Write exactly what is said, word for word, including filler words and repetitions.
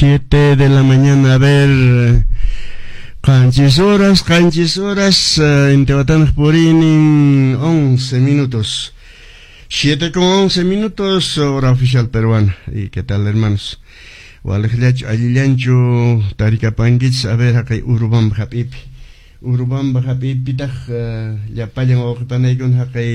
siete de la mañana. A ver, canchis horas, canchis horas, uh, en Tehuacán Purín, once minutos. siete con once minutos, hora oficial peruana. ¿Y qué tal, hermanos? Walejlech, Aliliancho, Tarika Pangits, a ver, acá Urubamba Hapipi. Urubamba Hapipi, tak, ya payan o kipanaygon, acá